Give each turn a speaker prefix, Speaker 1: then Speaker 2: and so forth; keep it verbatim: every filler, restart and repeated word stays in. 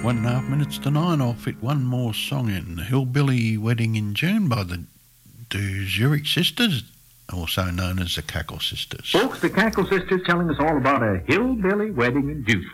Speaker 1: One and a half minutes to nine. I'll fit one more song in. The Hillbilly Wedding in June by the Du Zurich Sisters, also known as the Cackle Sisters.
Speaker 2: Folks, the Cackle Sisters telling us all about a hillbilly wedding in June.